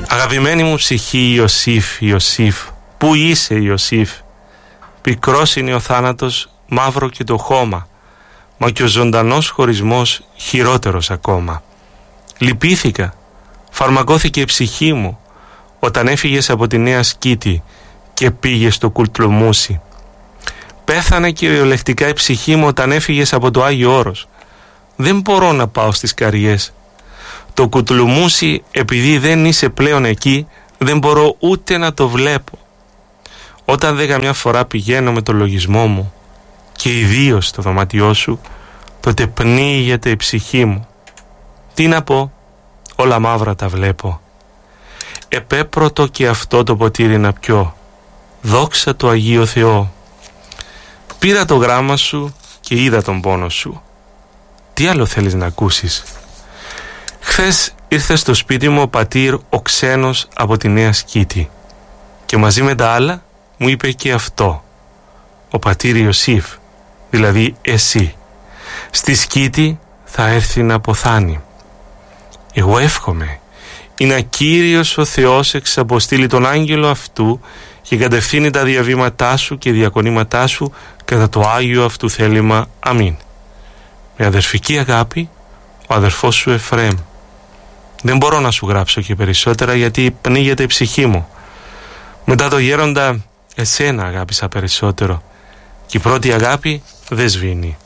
Αγαπημένη μου ψυχή Ιωσήφ, Ιωσήφ, πού είσαι Ιωσήφ? Πικρός είναι ο θάνατος, μαύρο και το χώμα, μα και ο ζωντανός χωρισμός χειρότερος ακόμα. Λυπήθηκα, φαρμακώθηκε η ψυχή μου, όταν έφυγες από τη Νέα Σκήτη και πήγες στο Κουλτλομούσι. Πέθανε κυριολεκτικά η ψυχή μου όταν έφυγες από το Άγιο Όρος. Δεν μπορώ να πάω στις Καριές. Το Κουτλουμούσι, επειδή δεν είσαι πλέον εκεί, δεν μπορώ ούτε να το βλέπω. Όταν 10 φορά πηγαίνω με το λογισμό μου και ιδίως στο δωμάτιό σου, τότε πνίγεται η ψυχή μου. Τι να πω, όλα μαύρα τα βλέπω. Επέπρωτο και αυτό το ποτήρι να πιω, δόξα το Αγίο Θεό. Πήρα το γράμμα σου και είδα τον πόνο σου. Τι άλλο θέλεις να ακούσεις? Χθες ήρθε στο σπίτι μου ο πατήρ ο ξένος από τη Νέα Σκήτη και μαζί με τα άλλα μου είπε και αυτό. Ο πατήρ Ιωσήφ, δηλαδή εσύ, στη Σκήτη θα έρθει να αποθάνει. Εγώ εύχομαι είναι ακύριος ο Θεός εξαποστείλει τον άγγελο αυτού και κατευθύνει τα διαβήματά σου και διακονήματά σου κατά το Άγιο αυτού θέλημα. Αμήν. Με αδερφική αγάπη, ο αδερφός σου Εφραίμ. Δεν μπορώ να σου γράψω και περισσότερα γιατί πνίγεται η ψυχή μου. Μετά το γέροντα, εσένα αγάπησα περισσότερο και η πρώτη αγάπη δεν σβήνει.